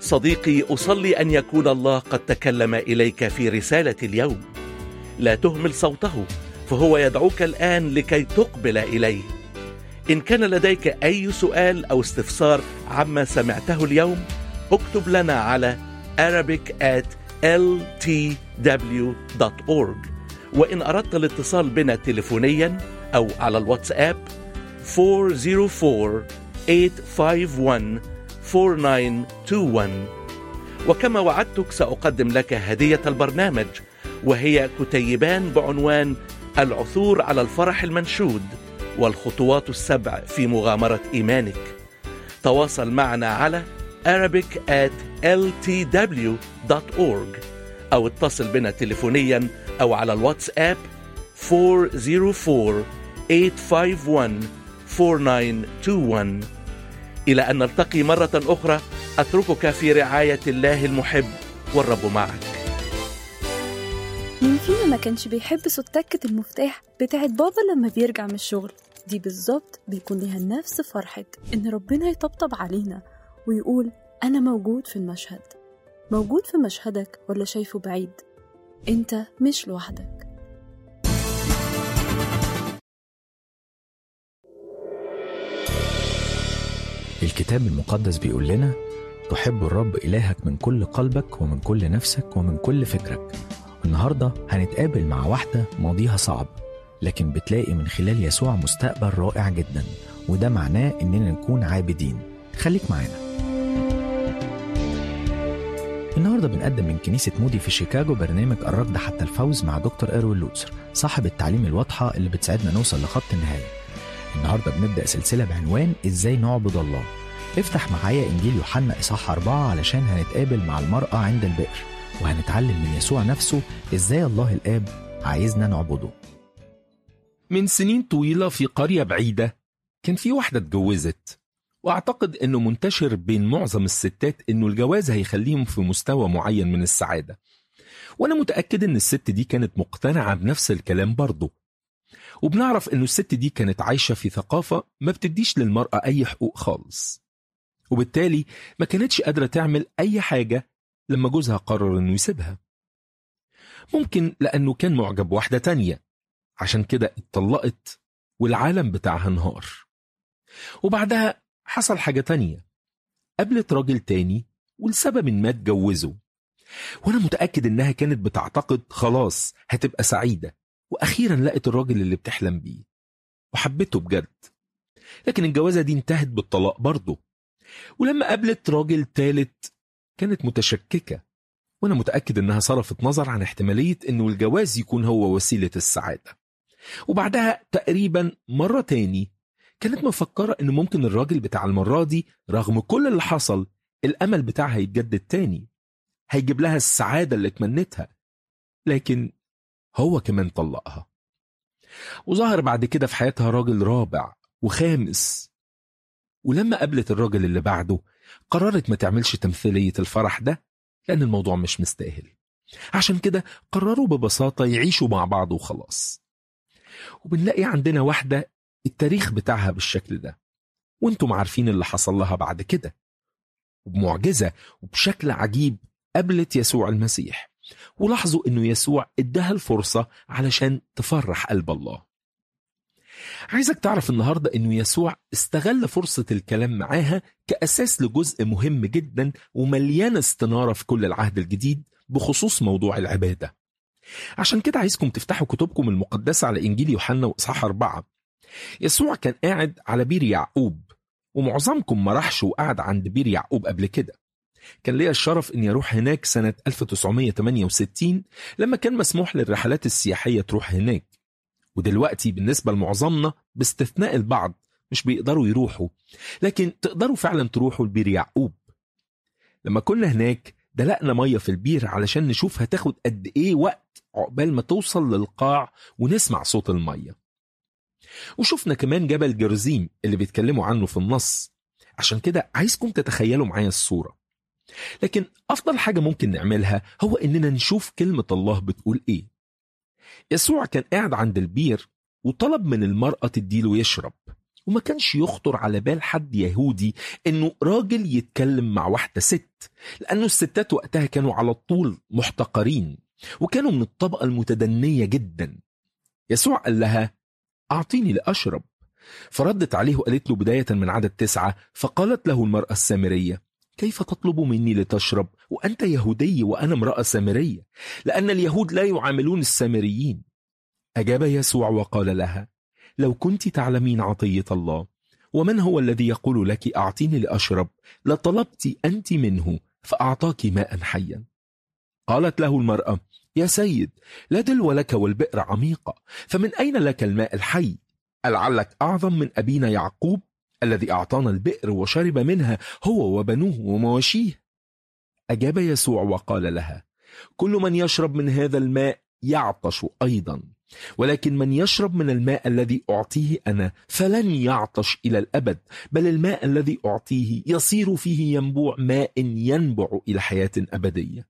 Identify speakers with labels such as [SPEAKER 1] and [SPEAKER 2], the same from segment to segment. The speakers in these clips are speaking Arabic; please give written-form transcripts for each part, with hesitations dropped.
[SPEAKER 1] صديقي، أصلي أن يكون الله قد تكلم إليك في رسالة اليوم. لا تهمل صوته، فهو يدعوك الآن لكي تقبل إليه. إن كان لديك أي سؤال أو استفسار عما سمعته اليوم، اكتب لنا على arabic@ltw.org. وإن أردت الاتصال بنا تليفونيا أو على الواتساب 404-851-4921. وكما وعدتك سأقدم لك هدية البرنامج، وهي كتيبان بعنوان العثور على الفرح المنشود والخطوات السبع في مغامرة إيمانك. تواصل معنا على arabic@ltw.org أو اتصل بنا تليفونيا أو على الواتساب 404-851-4921. إلى أن نلتقي مرة أخرى، أتركك في رعاية الله المحب، والرب معك.
[SPEAKER 2] مين فينا ما كانش بيحب صوت تكة المفتاح بتاعت بابا لما بيرجع من الشغل؟ دي بالظبط بيكون لها نفس فرحة إن ربنا يطبطب علينا ويقول أنا موجود في المشهد. موجود في مشهدك ولا شايفه بعيد؟ أنت مش لوحدك.
[SPEAKER 3] الكتاب المقدس بيقول لنا تحب الرب إلهك من كل قلبك ومن كل نفسك ومن كل فكرك. النهاردة هنتقابل مع واحدة ماضيها صعب، لكن بتلاقي من خلال يسوع مستقبل رائع جدا، وده معناه إننا نكون عابدين. خليك معانا. النهاردة بنقدم من كنيسة مودي في شيكاغو برنامج الركض حتى الفوز مع دكتور إيروين لوتسر، صاحب التعليم الواضحة اللي بتساعدنا نوصل لخط النهاية. النهاردة بنبدأ سلسلة بعنوان إزاي نعبد الله. افتح معايا إنجيل يوحنا إصحاح 4 علشان هنتقابل مع المرأة عند البئر، وهنتعلم من يسوع نفسه إزاي الله الآب عايزنا نعبده.
[SPEAKER 4] من سنين طويلة في قرية بعيدة كان في واحدة اتجوزت، وأعتقد أنه منتشر بين معظم الستات أنه الجواز هيخليهم في مستوى معين من السعادة، وأنا متأكد أن الست دي كانت مقتنعة بنفس الكلام برضه. وبنعرف أنه الست دي كانت عايشة في ثقافة ما بتديش للمرأة أي حقوق خالص، وبالتالي ما كانتش قادرة تعمل أي حاجة لما جوزها قرر أنه يسيبها. ممكن لأنه كان معجب واحدة تانية، عشان كده اتطلقت والعالم بتاعها انهار. وبعدها حصل حاجة تانية، قابلت راجل تاني ولسبب ما اتجوزوا، وانا متأكد انها كانت بتعتقد خلاص هتبقى سعيدة، واخيرا لقت الراجل اللي بتحلم بيه وحبته بجد. لكن الجوازة دي انتهت بالطلاق برضه. ولما قابلت راجل تالت كانت متشككة، وانا متأكد انها صرفت نظر عن احتمالية انه الجواز يكون هو وسيلة السعادة. وبعدها تقريبا مرة تاني كانت مفكرة انه ممكن الراجل بتاع المرة دي رغم كل اللي حصل الامل بتاعها يتجدد تاني، هيجيب لها السعادة اللي اتمنتها. لكن هو كمان طلقها، وظهر بعد كده في حياتها راجل رابع وخامس. ولما قابلت الراجل اللي بعده قررت ما تعملش تمثيلية الفرح ده، لأن الموضوع مش مستاهل. عشان كده قرروا ببساطة يعيشوا مع بعض وخلاص. وبنلاقي عندنا واحدة التاريخ بتاعها بالشكل ده، وانتم عارفين اللي حصل لها بعد كده. وبمعجزة وبشكل عجيب قابلت يسوع المسيح، ولاحظوا انه يسوع اداها الفرصة علشان تفرح قلب الله. عايزك تعرف النهاردة انه يسوع استغل فرصة الكلام معاها كأساس لجزء مهم جدا ومليان استنارة في كل العهد الجديد بخصوص موضوع العبادة. عشان كده عايزكم تفتحوا كتبكم المقدسة على إنجيل يوحنا وإصحاح 4. يسوع كان قاعد على بير يعقوب، ومعظمكم ما راحش وقعد عند بير يعقوب قبل كده. كان ليا الشرف اني اروح هناك سنة 1968 لما كان مسموح للرحلات السياحية تروح هناك. ودلوقتي بالنسبة لمعظمنا باستثناء البعض مش بيقدروا يروحوا، لكن تقدروا فعلا تروحوا لبير يعقوب. لما كنا هناك دلقنا مية في البير علشان نشوف هتاخد قد ايه وقت عقبال ما توصل للقاع ونسمع صوت المية. وشفنا كمان جبل جرزيم اللي بيتكلموا عنه في النص، عشان كده عايزكم تتخيلوا معايا الصورة. لكن أفضل حاجة ممكن نعملها هو إننا نشوف كلمة الله بتقول إيه. يسوع كان قاعد عند البير وطلب من المرأة تديله يشرب، وما كانش يخطر على بال حد يهودي انه راجل يتكلم مع واحدة ست، لانه الستات وقتها كانوا على طول محتقرين وكانوا من الطبقة المتدنية جدا. يسوع قال لها: أعطيني لأشرب. فردت عليه وقالت له بداية من عدد 9: فقالت له المرأة السامرية: كيف تطلب مني لتشرب وأنت يهودي وأنا امرأة سامرية؟ لأن اليهود لا يعاملون السامريين. أجاب يسوع وقال لها: لو كنت تعلمين عطية الله ومن هو الذي يقول لك أعطيني لأشرب لطلبت أنت منه فأعطاك ماء حيا. قالت له المرأة: يا سيد، لا دلو لك والبئر عميقة، فمن أين لك الماء الحي؟ ألعلك أعظم من أبينا يعقوب الذي أعطانا البئر وشرب منها هو وبنوه ومواشيه؟ أجاب يسوع وقال لها: كل من يشرب من هذا الماء يعطش أيضا، ولكن من يشرب من الماء الذي أعطيه أنا فلن يعطش إلى الأبد، بل الماء الذي أعطيه يصير فيه ينبوع ماء ينبع إلى حياة أبدية.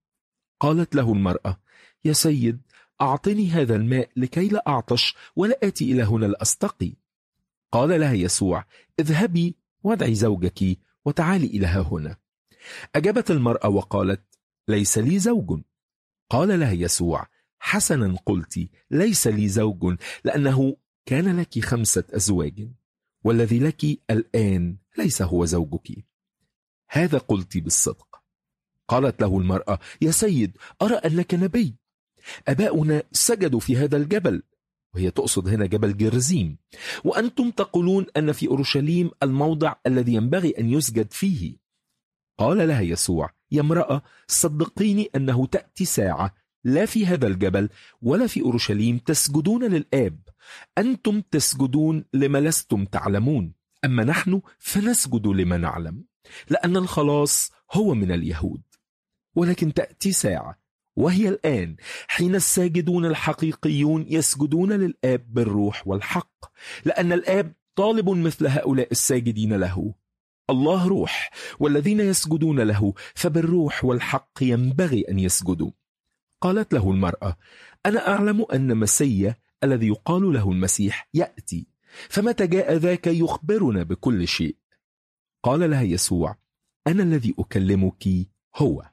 [SPEAKER 4] قالت له المرأة: يا سيد، أعطني هذا الماء لكي لا أعطش ولا آتي إلى هنا لأستقي. قال لها يسوع: اذهبي وادعي زوجك وتعالي إلى هنا. أجابت المرأة وقالت: ليس لي زوج. قال لها يسوع: حسنا قلت، ليس لي زوج، لأنه كان لك 5 أزواج، والذي لك الآن ليس هو زوجك. هذا قلت بالصدق. قالت له المرأة: يا سيد، أرى أنك نبي. أباؤنا سجدوا في هذا الجبل، وهي تقصد هنا جبل جرزيم، وأنتم تقولون أن في أورشليم الموضع الذي ينبغي أن يسجد فيه. قال لها يسوع: يا امرأة، صدقيني أنه تأتي ساعة لا في هذا الجبل ولا في أورشليم تسجدون للآب. أنتم تسجدون لما لستم تعلمون، أما نحن فنسجد لما نعلم، لأن الخلاص هو من اليهود. ولكن تأتي ساعة، وهي الآن، حين الساجدون الحقيقيون يسجدون للآب بالروح والحق، لأن الآب طالب مثل هؤلاء الساجدين له. الله روح، والذين يسجدون له فبالروح والحق ينبغي أن يسجدوا. قالت له المرأة: أنا أعلم أن مسيا الذي يقال له المسيح يأتي، فمتى جاء ذاك يخبرنا بكل شيء. قال لها يسوع: أنا الذي أكلمك هو.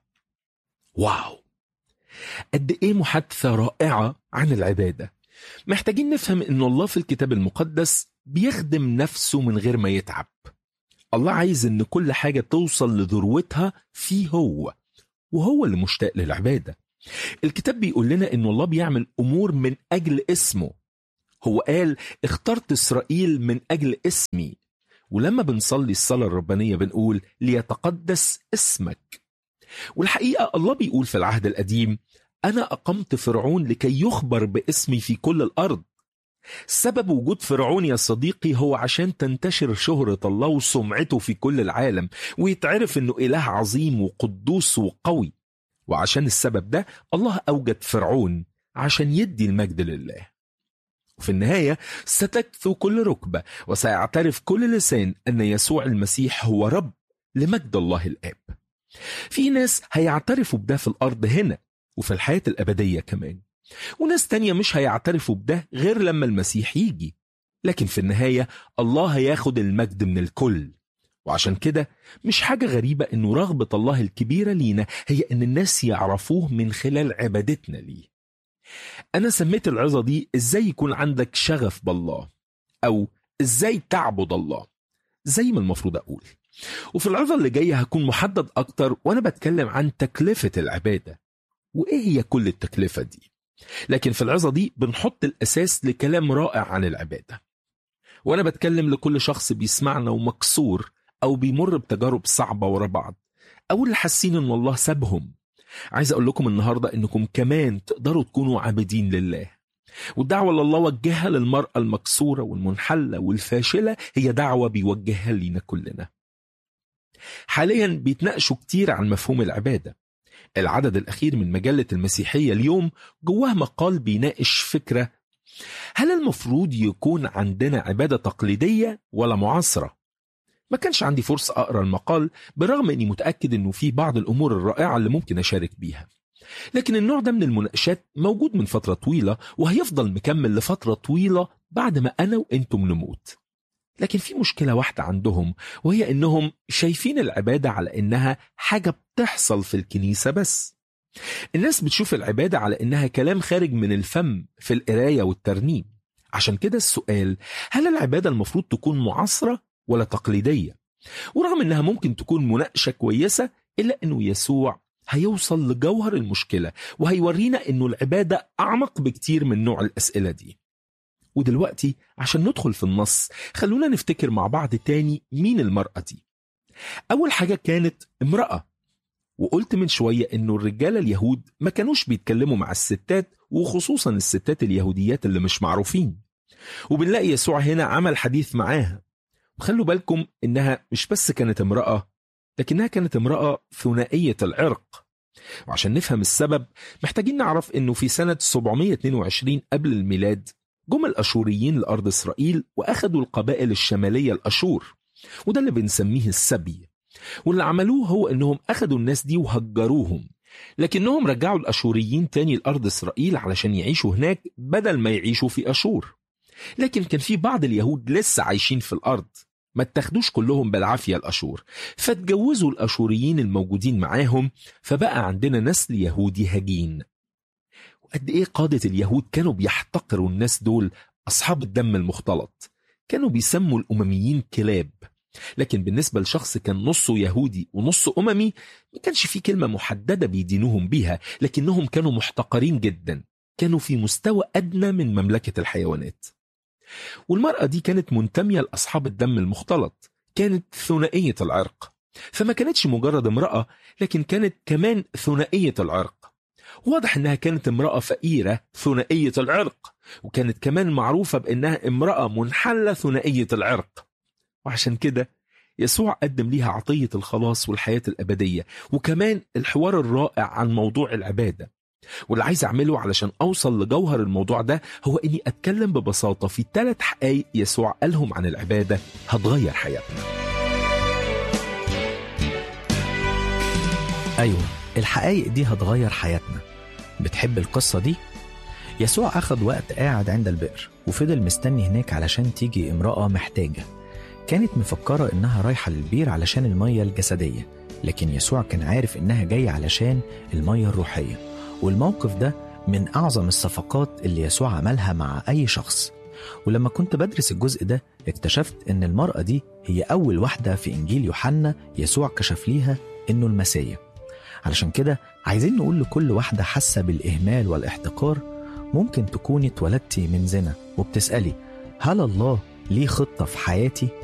[SPEAKER 4] واو، قد إيه محادثة رائعة عن العبادة. محتاجين نفهم أن الله في الكتاب المقدس بيخدم نفسه من غير ما يتعب. الله عايز أن كل حاجة توصل لذروتها فيه هو، وهو اللي مشتاق للعبادة. الكتاب بيقول لنا أن الله بيعمل أمور من أجل اسمه. هو قال: اخترت إسرائيل من أجل اسمي. ولما بنصلي الصلاة الربانية بنقول: ليتقدس اسمك. والحقيقة الله بيقول في العهد القديم: أنا أقمت فرعون لكي يخبر باسمي في كل الأرض. سبب وجود فرعون يا صديقي هو عشان تنتشر شهرة الله وسمعته في كل العالم، ويتعرف أنه إله عظيم وقدوس وقوي. وعشان السبب ده الله أوجد فرعون عشان يدي المجد لله. وفي النهاية ستكثو كل ركبة وسيعترف كل لسان أن يسوع المسيح هو رب لمجد الله الآب. في ناس هيعترفوا بده في الأرض هنا وفي الحياة الأبدية كمان، وناس تانية مش هيعترفوا بده غير لما المسيح يجي. لكن في النهاية الله هياخد المجد من الكل. وعشان كده مش حاجة غريبة إنه رغبة الله الكبيرة لينا هي إن الناس يعرفوه من خلال عبادتنا ليه. أنا سميت العظة دي إزاي يكون عندك شغف بالله، أو إزاي تعبد الله، زي ما المفروض أقول. وفي العظة اللي جاية هكون محدد أكتر وأنا بتكلم عن تكلفة العبادة وإيه هي كل التكلفة دي. لكن في العظة دي بنحط الأساس لكلام رائع عن العبادة. وأنا بتكلم لكل شخص بيسمعنا ومكسور أو بيمر بتجارب صعبة ورا بعض، أو اللي حاسين إن الله سابهم. عايز أقول لكم النهاردة إنكم كمان تقدروا تكونوا عابدين لله. والدعوة اللي الله وجهها للمرأة المكسورة والمنحلة والفاشلة هي دعوة بيوجهها لينا كلنا. حاليا بيتناقشوا كتير عن مفهوم العبادة. العدد الأخير من مجلة المسيحية اليوم جواه مقال بيناقش فكرة: هل المفروض يكون عندنا عبادة تقليدية ولا معاصرة؟ ما كانش عندي فرصة أقرأ المقال برغم أني متأكد أنه في بعض الأمور الرائعة اللي ممكن أشارك بيها. لكن النوع ده من المناقشات موجود من فترة طويلة وهيفضل مكمل لفترة طويلة بعد ما أنا وإنتم نموت. لكن في مشكلة واحدة عندهم، وهي إنهم شايفين العبادة على إنها حاجة بتحصل في الكنيسة بس. الناس بتشوف العبادة على إنها كلام خارج من الفم في القراية والترنيم. عشان كده السؤال: هل العبادة المفروض تكون معاصرة ولا تقليدية؟ ورغم إنها ممكن تكون مناقشة كويسة، إلا إنه يسوع هيوصل لجوهر المشكلة وهيورينا إنه العبادة أعمق بكتير من نوع الأسئلة دي. ودلوقتي عشان ندخل في النص، خلونا نفتكر مع بعض تاني مين المرأة دي. أول حاجة كانت امرأة، وقلت من شوية إنه الرجالة اليهود ما كانوش بيتكلموا مع الستات، وخصوصا الستات اليهوديات اللي مش معروفين، وبنلاقي يسوع هنا عمل حديث معاها. وخلوا بالكم إنها مش بس كانت امرأة، لكنها كانت امرأة ثنائية العرق. وعشان نفهم السبب محتاجين نعرف إنه في سنة 722 قبل الميلاد جم الأشوريين لأرض إسرائيل وأخذوا القبائل الشمالية الأشور، وده اللي بنسميه السبي. واللي عملوه هو إنهم أخذوا الناس دي وهجروهم، لكنهم رجعوا الأشوريين تاني لأرض إسرائيل علشان يعيشوا هناك بدل ما يعيشوا في أشور. لكن كان في بعض اليهود لسه عايشين في الأرض، ما اتخدوش كلهم بالعافية الأشور، فاتجوزوا الأشوريين الموجودين معاهم، فبقى عندنا نسل يهودي هجين. وقد إيه قادة اليهود كانوا بيحتقروا الناس دول أصحاب الدم المختلط، كانوا بيسموا الأمميين كلاب. لكن بالنسبة لشخص كان نصه يهودي ونصه أممي، ما كانش في كلمة محددة بيدينوهم بيها، لكنهم كانوا محتقرين جدا، كانوا في مستوى أدنى من مملكة الحيوانات. والمرأة دي كانت منتمية لأصحاب الدم المختلط، كانت ثنائية العرق، فما كانتش مجرد امرأة، لكن كانت كمان ثنائية العرق. واضح انها كانت امرأة فقيرة ثنائية العرق، وكانت كمان معروفة بانها امرأة منحلة ثنائية العرق. وعشان كده يسوع قدم ليها عطية الخلاص والحياة الأبدية، وكمان الحوار الرائع عن موضوع العبادة. واللي عايز أعمله علشان أوصل لجوهر الموضوع ده هو إني أتكلم ببساطة في 3 حقائق يسوع قالهم عن العبادة هتغير حياتنا.
[SPEAKER 3] أيوة، الحقائق دي هتغير حياتنا. بتحب القصة دي؟ يسوع أخذ وقت قاعد عند البئر، وفضل مستني هناك علشان تيجي امرأة محتاجة. كانت مفكرة إنها رايحة للبير علشان المية الجسدية، لكن يسوع كان عارف إنها جاية علشان المية الروحية. والموقف ده من أعظم الصفقات اللي يسوع عملها مع أي شخص. ولما كنت بدرس الجزء ده اكتشفت إن المرأة دي هي أول واحدة في إنجيل يوحنا يسوع كشف ليها إنه المسيح. علشان كده عايزين نقول لكل واحدة حاسة بالإهمال والاحتقار: ممكن تكوني اتولدتي من زنا وبتسألي هل الله ليه خطة في حياتي؟